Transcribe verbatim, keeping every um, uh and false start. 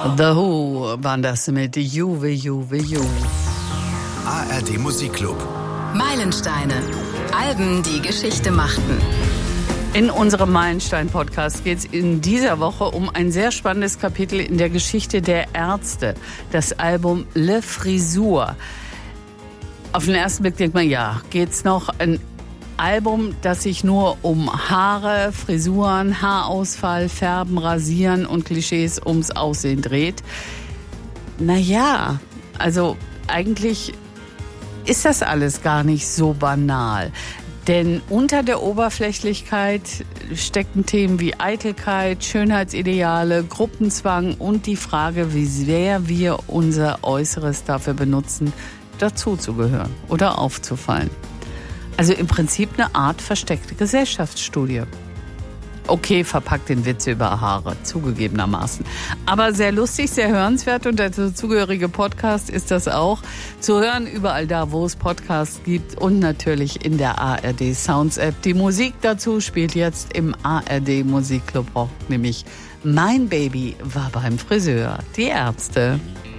The Who waren das mit Juve, Juve, Juve. A R D Musikclub. Meilensteine. Alben, die Geschichte machten. In unserem Meilenstein-Podcast geht es in dieser Woche um ein sehr spannendes Kapitel in der Geschichte der Ärzte. Das Album Le Frisur. Auf den ersten Blick denkt man, ja, geht's noch? Ein Album, das sich nur um Haare, Frisuren, Haarausfall, Färben, Rasieren und Klischees ums Aussehen dreht. Naja, also eigentlich ist das alles gar nicht so banal. Denn unter der Oberflächlichkeit stecken Themen wie Eitelkeit, Schönheitsideale, Gruppenzwang und die Frage, wie sehr wir unser Äußeres dafür benutzen, dazuzugehören oder aufzufallen. Also im Prinzip eine Art versteckte Gesellschaftsstudie. Okay, verpackt in Witze über Haare, zugegebenermaßen. Aber sehr lustig, sehr hörenswert und der dazugehörige Podcast ist das auch. Zu hören überall da, wo es Podcasts gibt und natürlich in der A R D Sounds App. Die Musik dazu spielt jetzt im A R D Musikclub Rock, nämlich Mein Baby war beim Friseur, die Ärzte.